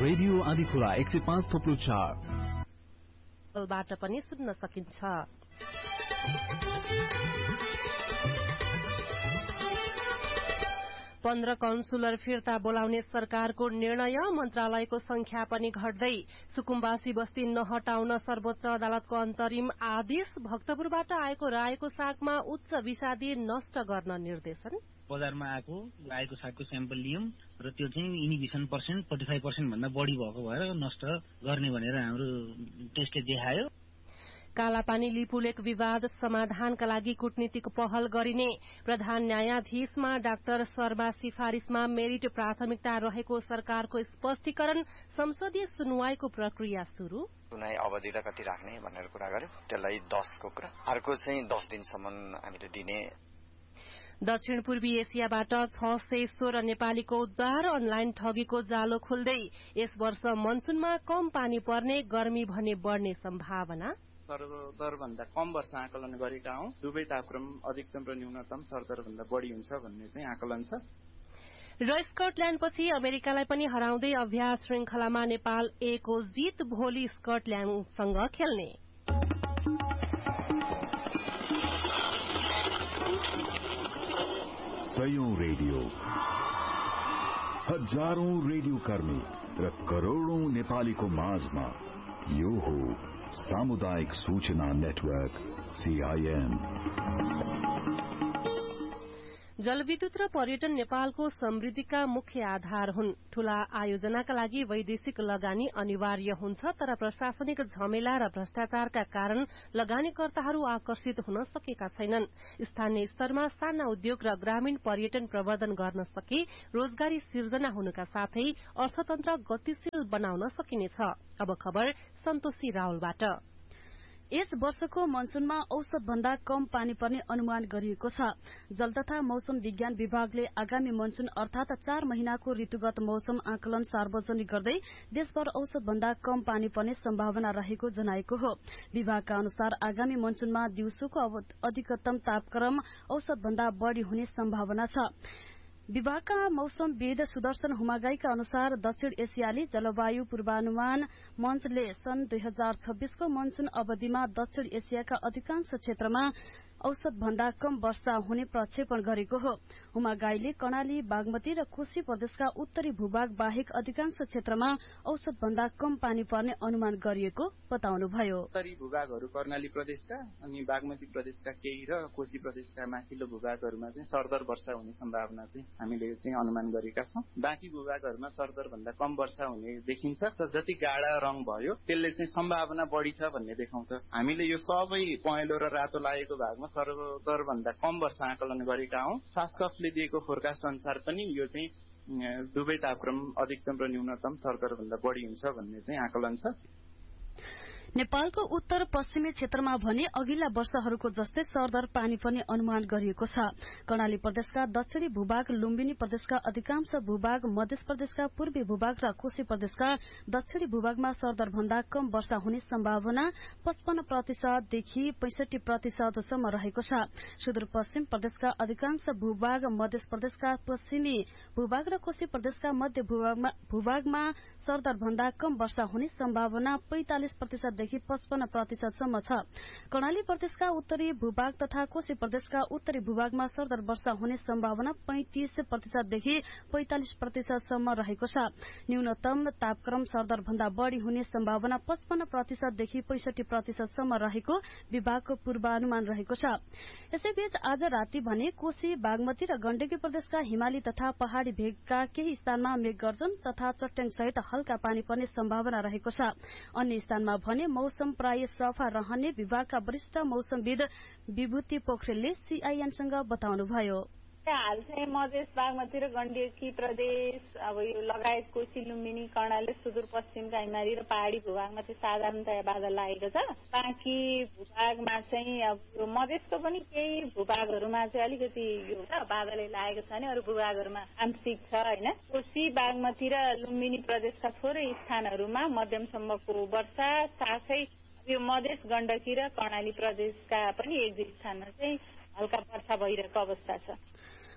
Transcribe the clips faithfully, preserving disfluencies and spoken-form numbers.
Radio आदिखुला एक सय पाँच थोप्लो चार बाट पनि सुन्न सकिन्छ। पन्ध्र काउन्सिलर फिर्ता बोलाउने सरकारको निर्णय, मन्त्रालयको संख्या पनि घट्दै। सुकुम्बासी बस्ती नहटाउन सर्वोच्च अदालतको अन्तरिम आदेश। भक्तपुरबाट आएको रायोको सागमा उच्च विषादी नष्ट गर्न निर्देशन। बजारमा आएको रायोको सागको स्याम्पल लियौं र त्यो चाहिँ इनिबिसन पर्सेन्ट फोर्टी फाइभ पर्सेन्ट भन्दा बढी भएको भएर नष्ट गर्ने भनेर हाम्रो टेस्टले देखायो। कालापानी लिपुलेक विवाद समाधानका लागि कूटनीतिक पहल गरिने। प्रधान न्यायाधीशमा डाक्टर शर्मा सिफारिशमा मेरिट प्राथमिकता रहेको सरकारको स्पष्टीकरण। संसदीय सुनवाईको प्रक्रिया शुरू। सुनाई अवधि र कति राख्ने भनेर कुरा गर्यो, त्यसलाई दसको कुरा। अर्को चाहिँ दस दिनसम्म हामीले दिने। दक्षिण पूर्वी एसियाबाट छ सय सोह्र नेपालीको उद्धार। अनलाइन ठगीको जालो खुल्दै। यस वर्ष मनसुनमा कम पानी पर्ने, गर्मी भने बढ़ने सम्भावना। सरदरभन्दा कम वर्षा आकलन गरेका हौं। दुवै तापक्रम अधिकतम र न्यूनतम सरदरभन्दा बढी हुन्छ भन्ने चाहिँ आकलन छ। र स्कटल्याण्डपछि अमेरिकालाई पनि हराउँदै अभ्यास श्रृंखलामा नेपाल ए को जित। भोलि स्कटल्याण्डसँग खेल्ने। सयौं रेडियो, हजारौं रेडियो कर्मी र करोड़ौं नेपालीको माझमा यो हो सामुदायिक सूचना नेटवर्क सीआईएन। जलविद्युत र पर्यटन नेपालको समृद्धिका मुख्य आधार हुन्। ठूला आयोजनाका लागि वैदेशिक लगानी अनिवार्य हुन्छ, तर प्रशासनिक झमेला र भ्रष्टाचारका कारण लगानीकर्ताहरू आकर्षित हुन सकेका छैनन्। स्थानीय स्तरमा साना उद्योग र ग्रामीण पर्यटन प्रवर्धन गर्न सके रोजगारी सिर्जना हुनुका साथै अर्थतन्त्र गतिशील बनाउन सकिनेछ। अब खबर सन्तोषी रावलबाट। यस वर्षको मनसुनमा औसत भन्दा कम पानी पर्ने अनुमान गरिएको छ। जल तथा मौसम विज्ञान विभागले आगामी मनसुन अर्थात चार महिनाको ऋतुगत मौसम आकलन सार्वजनिक गर्दै देशभर औसत भन्दा कम पानी पर्ने सम्भावना रहेको जनाएको हो। विभागका अनुसार आगामी मनसुनमा दिउँसोको अधिकतम तापक्रम औसत भन्दा बढ़ी हुने सम्भावना छ। विभागका मौसमविद सुदर्शन हुमागाईका अनुसार दक्षिण एसियाली जलवायु पूर्वानुमान मञ्चले सन् दुई हजार छब्बीसको मनसुन अवधिमा दक्षिण एसियाका अधिकांश क्षेत्रमा औसत भन्दा कम वर्षा हुने प्रक्षेपण गरेको हो। हुमागाईले कर्णाली, बागमती र कोशी प्रदेशका उत्तरी भूभाग बाहेक अधिकांश क्षेत्रमा औसत भन्दा कम पानी पर्ने अनुमान गरिएको बताउनुभयो। उत्तरी भूभागहरू कर्णाली प्रदेशका अनि बागमती प्रदेशका केही र कोशी प्रदेशका माथिल्लो भूभागहरूमा चाहिँ सरदर वर्षा हुने सम्भावना चाहिँ हामीले चाहिँ अनुमान गरेका छौं। बाँकी भूभागहरूमा सरदर भन्दा कम वर्षा हुने देखिन्छ। त जति गाढ़ा रंग भयो त्यसले चाहिँ सम्भावना बढ़ी छ भन्ने देखाउँछ। हामीले यो सबै पहेँलो र रातो लागेको भागमा सरदर भन्दा कम वर्षा आकलन गरेका हौं। शासकले दिएको फोरकास्ट अनुसार पनि यो चाहिँ दुवै तापक्रम अधिकतम र न्यूनतम सरदर भन्दा बढ़ी हुन्छ भन्ने चाहिँ आकलन छ। नेपालको उत्तर पश्चिमी क्षेत्रमा भने अघिल्ला वर्षहरूको जस्तै सरदर पानी पर्ने अनुमान गरिएको छ। कर्णाली प्रदेशका दक्षिणी भूभाग, लुम्बिनी प्रदेशका अधिकांश भूभाग, मध्य प्रदेशका पूर्वी भूभाग र कोशी प्रदेशका दक्षिणी भूभागमा सरदर भन्दा कम वर्षा हुने सम्भावना पचपन्न प्रतिशतदेखि पैंसठी प्रतिशतसम्म रहेको छ। सुदूरपश्चिम प्रदेशका अधिकांश भूभाग, मध्य प्रदेशका पश्चिमी भूभाग र कोशी प्रदेशका मध्य भूभागमा सरदर भन्दा कम वर्षा हुने सम्भावना पैंतालिस प्रतिशतदेखि पचपन्न प्रतिशतसम्म छ। कर्णाली प्रदेशका उत्तरी भूभाग तथा कोशी प्रदेशका उत्तरी भूभागमा सरदर वर्षा हुने सम्भावना पैंतीस प्रतिशतदेखि पैंतालिस प्रतिशतसम्म रहेको छ। न्यूनतम तापक्रम सरदर भन्दा बढ़ी हुने सम्भावना पचपन्न प्रतिशतदेखि पैंसठी प्रतिशतसम्म रहेको विभागको पूर्वानुमान रहेको छ। यसैबीच आज राति भने कोशी, बागमती र गण्डकी प्रदेशका हिमाली तथा पहाड़ी भेगका केही स्थानमा मेघगर्जन तथा चट्याङ सहित हल्का पानी पर्ने सम्भावना रहेको छ। अन्य स्थानमा भने मौसम प्राय सफा रहने विभागका वरिष्ठ मौसमविद विभूति पोखरेलले सीआईएनसँग बताउनुभयो। हाल चाहिँ मधेस, बागमती र गण्डकी प्रदेश अब यो लगायत कोशी, लुम्बिनी, कर्णाली, सुदूरपश्चिमका हिमाली र पहाड़ी भूभागमा चाहिँ साधारणतया बादल लागेको छ। बाँकी भूभागमा चाहिँ अब यो मधेसको पनि केही भूभागहरूमा चाहिँ अलिकति यो बादलै लागेको छ भने अरू भूभागहरूमा आंशिक छ हैन। कोशी, बागमती र लुम्बिनी प्रदेशका थोरै स्थानहरूमा मध्यमसम्मको वर्षा, साथै यो मधेस, गण्डकी र कर्णाली प्रदेशका पनि एक दुई स्थानमा चाहिँ हल्का वर्षा भइरहेको अवस्था छ।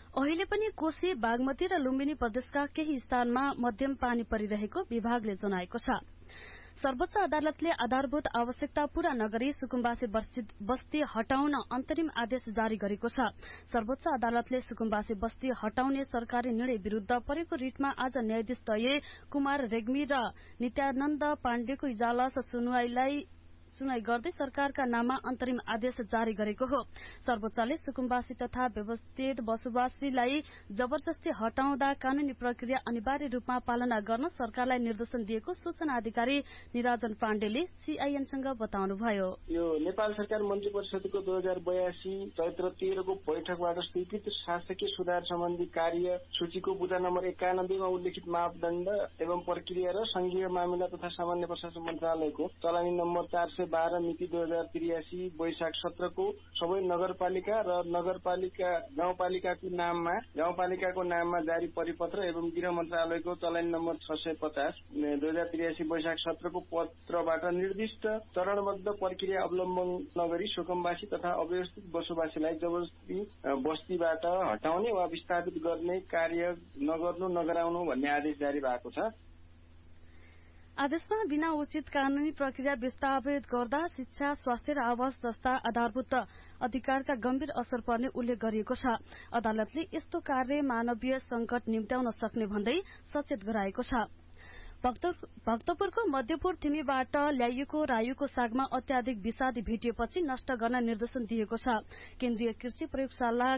अहिले पनि कोशी, बागमती र लुम्बिनी प्रदेशका केही स्थानमा मध्यम पानी परिरहेको विभागले जनाएको छ। सर्वोच्च अदालतले आधारभूत आवश्यकता पूरा नगरी सुकुम्बासी बस्ती हटाउन अन्तरिम आदेश जारी गरेको छ। सर्वोच्च अदालतले सुकुम्बासी बस्ती हटाउने सरकारी निर्णय विरूद्ध परेको रिटमा आज न्यायाधीश दय कुमार रेग्मी र नित्यानन्द पाण्डेको इजलास सुनवाईलाई सुनवाई गर्दै सरकारका नाममा अन्तरिम आदेश जारी गरेको हो। सर्वोच्चले सुकुम्बासी तथा व्यवस्थित बसोबासीलाई जबरजस्ती हटाउँदा कानूनी प्रक्रिया अनिवार्य रूपमा पालना गर्न सरकारलाई निर्देशन दिएको सूचना अधिकारी निराजन पाण्डेले सीआईएनसँग बताउनुभयो। यो नेपाल सरकार मन्त्री परिषदको दुई हजार बयासी चैत्र तेह्रको बैठकबाट स्वीकृत शासकीय सुधार सम्बन्धी कार्य सूचीको बुँदा नम्बर एकानब्बेमा उल्लेखित मापदण्ड एवं प्रक्रिया र संघीय मामिला तथा सामान्य प्रशासन मन्त्रालयको चलानी नम्बर चार सय बाह्र मिति दुई हजार त्रियासी वैशाख सत्रको सबै नगरपालिका र नगरपालिका गाउँपालिकाको नाममा गाउँपालिकाको नाममा जारी परिपत्र एवं गृह मन्त्रालयको चलानी नम्बर छ सय पचास दुई हजार त्रियासी वैशाख सत्रको पत्रबाट निर्दिष्ट चरणबद्ध प्रक्रिया अवलम्बन नगरी सुकुम्बासी तथा अव्यवस्थित बसोबासीलाई जबरजस्ती बस्तीबाट हटाउने वा विस्थापित गर्ने कार्य नगर्नु नगराउनु भन्ने आदेश जारी भएको छ। आदेशमा बिना उचित कानूनी प्रक्रिया विस्थापित गर्दा शिक्षा, स्वास्थ्य र आवास जस्ता आधारभूत अधिकारका गम्भीर असर पर्ने उल्लेख गरिएको छ। अदालतले यस्तो कार्य मानवीय संकट निम्त्याउन सक्ने भन्दै सचेत गराएको छ। भक्तपुरको मध्यपुर थिमीबाट ल्याइएको रायुको सागमा अत्याधिक विषादी भेटिएपछि नष्ट गर्न निर्देशन दिएको छ। केन्द्रीय कृषि प्रयोगशाला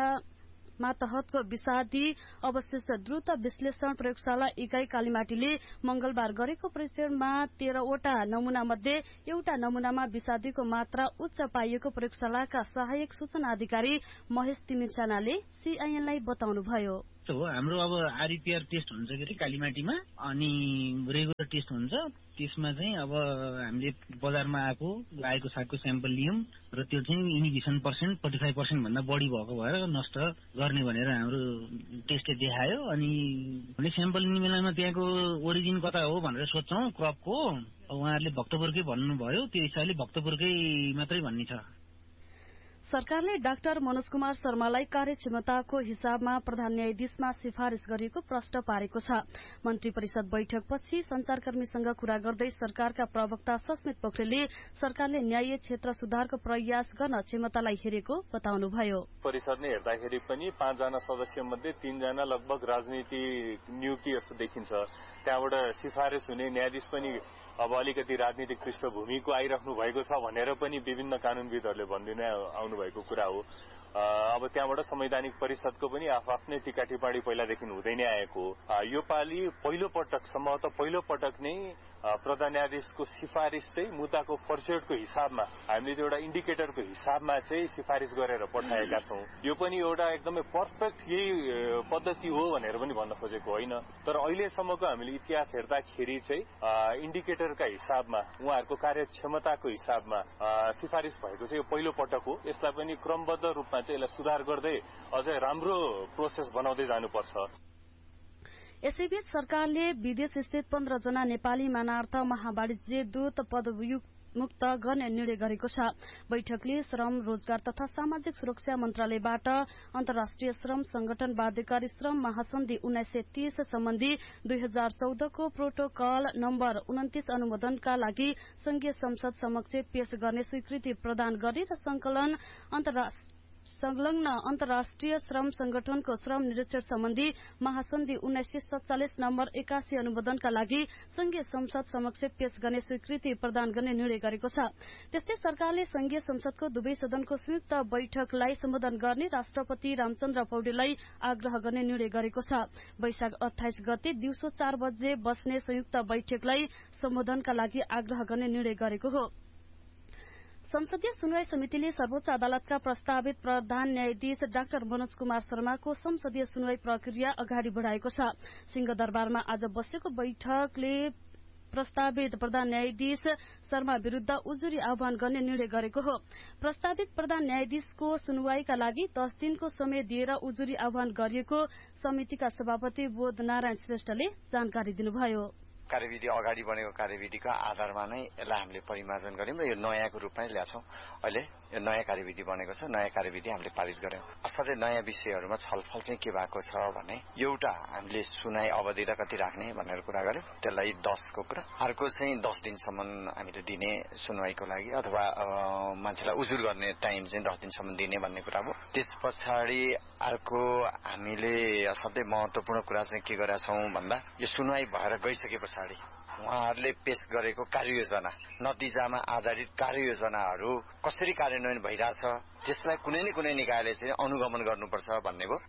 मातहतको विषादी अवशेष द्रुत विश्लेषण प्रयोगशाला इकाई कालीमाटीले मंगलबार गरेको परीक्षणमा तेह्रवटा नमूना मध्ये एउटा नमूनामा विषादीको मात्रा उच्च पाइएको प्रयोगशालाका सहायक सूचना अधिकारी महेश तिमिरसानाले सीआईएनलाई बताउनुभयो। हो हाम्रो अब आरईपीआर टेस्ट हुन्छ के कालीमाटीमा अनि रेगुलर टेस्ट हुन्छ। त्यसमा चाहिँ अब हामीले बजारमा आएको आएको सागको स्याम्पल लियौं र त्यो चाहिँ इनिबिसन पर्सेन्ट फोर्टी फाइभ पर्सेन्ट भन्दा बढी भएको भएर नष्ट गर्ने भनेर हाम्रो टेस्टले देखायो। अनि स्याम्पल लिने बेलामा त्यहाँको ओरिजिन कता हो भनेर सोध्छौं क्रपको। उहाँहरूले भक्तपुरकै भन्नुभयो, त्यो हिसाबले भक्तपुरकै मात्रै भन्ने छ। सरकारले डाक्टर मनोज कुमार शर्मालाई कार्यक्षमताको हिसाबमा प्रधान न्यायाधीशमा सिफारिश गरिएको प्रश्न पारेको छ। मन्त्री परिषद बैठकपछि संचारकर्मीसँग कुरा गर्दै सरकारका प्रवक्ता सस्मित पोखरेलले सरकारले न्याय क्षेत्र सुधारको प्रयास गर्न क्षमतालाई हेरेको बताउनुभयो। परिषदले हेर्दाखेरि पनि पाँचजना सदस्य मध्ये तीनजना लगभग राजनीतिक नियुक्ति जस्तो देखिन्छ। त्यहाँबाट सिफारिश हुने न्यायाधीश पनि अब अलिकति राजनीतिक पृष्ठभूमिको आइराख्नु भएको छ भनेर पनि विभिन्न कानूनविदहरूले भन्दिन आउनु भएको कुरा हो। अब त्यहाँबाट संवैधानिक परिषदको पनि आफ्नै टीका टिप्पणी पहिलादेखि हुँदै नै आएको हो। यो पालि पहिलो पटक सम्भवतः पहिलो पटक नै प्रधान न्यायाधीशको सिफारिश चाहिँ मुद्दाको फर्सेटको हिसाबमा हामीले चाहिँ एउटा इन्डिकेटरको हिसाबमा चाहिँ सिफारिश गरेर पठाएका छौं। यो पनि एउटा एकदमै पर्फेक्ट यही पद्धति हो भनेर पनि भन्न खोजेको होइन, तर अहिलेसम्मको हामीले इतिहास हेर्दाखेरि चाहिँ इन्डिकेटरका हिसाबमा उहाँहरूको कार्यक्षमताको हिसाबमा सिफारिश भएको चाहिँ यो पहिलो पटक हो। यसलाई पनि क्रमबद्ध रूपमा चाहिँ यसलाई सुधार गर्दै अझै राम्रो प्रोसेस बनाउँदै जानुपर्छ। यसैबीच सरकारले विदेश स्थित पन्ध्र जना नेपाली मानार्थ महावाणिज्य दूत पदमुक्त गर्ने निर्णय गरेको छ। बैठकले श्रम, रोजगार तथा सामाजिक सुरक्षा मन्त्रालयबाट अन्तर्राष्ट्रिय श्रम संगठन बाध्यकारी श्रम महासन्धि उन्नाइस सय तीस सम्बन्धी दुई हजार चौधको प्रोटोकल नम्बर उन्तिस अनुमोदनका लागि संघीय संसद समक्ष पेश गर्ने स्वीकृति प्रदान गर्ने र संकलन अन्तर्राष्ट्रिय संलग्न अन्तर्राष्ट्रिय श्रम संगठनको श्रम निरीक्षण सम्बन्धी महासन्धि उन्नाइस सय सत्तालिस नम्बर एकासी अनुमोदनका लागि संघीय संसद समक्ष पेश गर्ने स्वीकृति प्रदान गर्ने निर्णय गरेको छ। त्यस्तै सरकारले संघीय संसदको दुवै सदनको संयुक्त बैठकलाई सम्बोधन गर्ने राष्ट्रपति रामचन्द्र पौडेललाई आग्रह गर्ने निर्णय गरेको छ। वैशाख अठाइस गते दिउँसो चार बजे बस्ने संयुक्त बैठकलाई सम्बोधनका लागि आग्रह गर्ने निर्णय गरेको हो। संसदीय सुनवाई समितिले सर्वोच्च अदालतका प्रस्तावित प्रधान न्यायाधीश डाक्टर मनोज कुमार शर्माको संसदीय सुनवाई प्रक्रिया अगाडि बढ़ाएको छ। सिंहदरबारमा आज बसेको बैठकले प्रस्तावित प्रधान न्यायाधीश शर्मा विरूद्ध उजुरी आह्वान गर्ने निर्णय गरेको हो। प्रस्तावित प्रधान न्यायाधीशको सुनवाईका लागि दस दिनको समय दिएर उजुरी आह्वान गरिएको समितिका सभापति बोध नारायण श्रेष्ठले जानकारी दिनुभयो। कार्यविधि अगाडि बनेको कार्यविधिको आधारमा नै यसलाई हामीले परिमार्जन गर्यौं र यो नयाँको रूपमा नै ल्याछौं। अहिले यो नयाँ कार्यविधि बनेको छ, नयाँ कार्यविधि हामीले पारित गर्यौं। असाध्यै नयाँ विषयहरूमा छलफल चाहिँ के भएको छ भने एउटा हामीले सुनाई अवधि र कति राख्ने भनेर कुरा गर्यौं, त्यसलाई दसको कुरा। अर्को चाहिँ दस दिनसम्म हामीले दिने सुनवाईको लागि अथवा मान्छेलाई उजुर गर्ने टाइम चाहिँ दस दिनसम्म दिने भन्ने कुरा हो। त्यस पछाडि अर्को हामीले असाध्यै महत्वपूर्ण कुरा चाहिँ के गरेका छौं भन्दा यो सुनवाई भएर गइसके पछाडि उहाँहरूले पेश गरेको कार्ययोजना, नतिजामा आधारित कार्ययोजनाहरू कसरी कार्यान्वयन भइरहेछ त्यसलाई कुनै न कुनै निकायले चाहिँ अनुगमन गर्नुपर्छ भन्ने हो।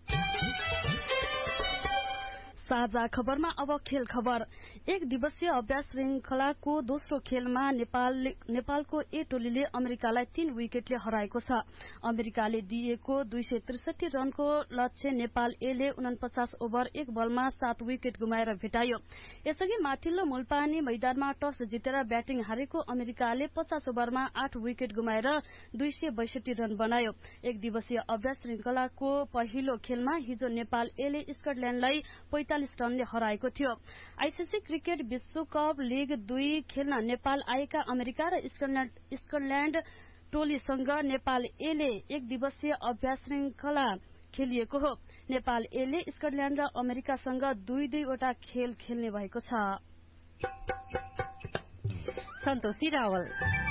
साझा खबरमा अब खेल खबर। एक दिवसीय अभ्यास श्रृंखलाको दोस्रो खेलमा नेपाल नेपालको ए टोलीले अमेरिकालाई तीन विकेटले हराएको छ। अमेरिकाले दिएको दुई सय त्रिसठी रनको लक्ष्य नेपाल एले उनपचास ओभर एक बलमा सात विकेट गुमाएर भेटायो। यसअघि माथिल्लो मूलपानी मैदानमा टस जितेर ब्याटिङ हारेको अमेरिकाले पचास ओभरमा आठ विकेट गुमाएर दुई सय बैसठी रन बनायो। एक दिवसीय अभ्यास श्रृंखलाको पहिलो खेलमा हिजो नेपाल एले स्कटल्याण्डलाई पैंतालिस रनले हराएको थियो। आईसीसी क्रिकेट विश्वकप लीग दुई खेल्न नेपाल आएका अमेरिका र स्कटल्याण्ड टोलीसँग नेपाल एले एक दिवसीय अभ्यास श्रृंखला खेलिएको हो। नेपाल एले स्कटल्याण्ड र अमेरिकासँग दुई दुईवटा खेल खेल्ने भएको छ। सन्तोषी रावल।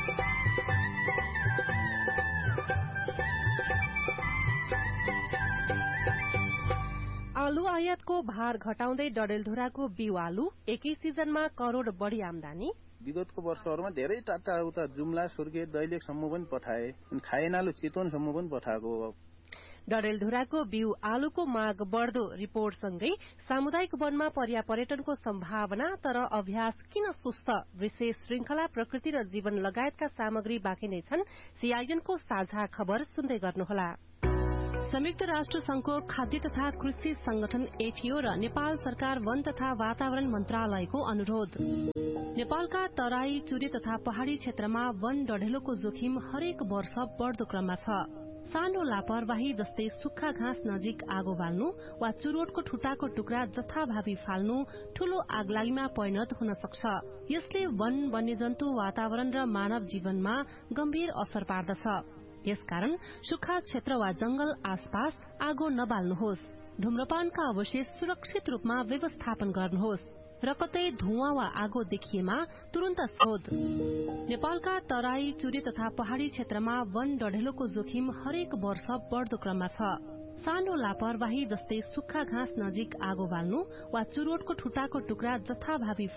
आलु आयातको भार घटाउँदै डडेलधुराको बिउ आलु एकै सिजनमा करोड़ बढी आमदानी। विगतको वर्षहरूमा धेरै टाटा उता जुम्ला सुर्खेत दैलेखसम्म पनि पठाए, खाएनालु चितवनसम्म पनि पठाएको। डडेलधुराको बिउ आलुको माग बढ्दो रिपोर्टसँगै सामुदायिक वनमा पर्या पर्यटनको सम्भावना, तर अभ्यास किन सुस्त, विशेष श्रृंखला, प्रकृति र जीवन लगायतका सामग्री बाँकी नै छन्। सीआईएनको साझा खबर सुन्दै गर्नुहोला। संयुक्त राष्ट्र संघको खाद्य तथा कृषि संगठन एफएओ र नेपाल सरकार वन तथा वातावरण मन्त्रालयको अनुरोध। नेपालका तराई, चुरे तथा पहाड़ी क्षेत्रमा वन डढेलोको जोखिम हरेक वर्ष बढ्दो क्रममा छ। सानो लापरवाही जस्तै सुक्खा घाँस नजिक आगो बाल्नु वा चुरोटको ठुटाको टुक्रा जथाभावी फाल्नु ठूलो आगलागीमा परिणत हुन सक्छ। यसले वन, वन्यजन्तु, वातावरण र मानव जीवनमा गम्भीर असर पार्दछ। यसकारण सुक्खा क्षेत्र वा जंगल आसपास आगो नबाल्नुहोस्। धूम्रपानका अवशेष सुरक्षित रूपमा व्यवस्थापन गर्नुहोस् र कतै धुवाँ वा आगो देखिएमा तुरन्त शोध। नेपालका तराई, चुरे तथा पहाड़ी क्षेत्रमा वन डढेलोको जोखिम हरेक वर्ष बढ्दो क्रममा छ। सानो लापरवाही जस्तै सुक्खा घाँस नजिक आगो बाल्नु वा चुरोटको ठुटाको टुक्रा जथाभावी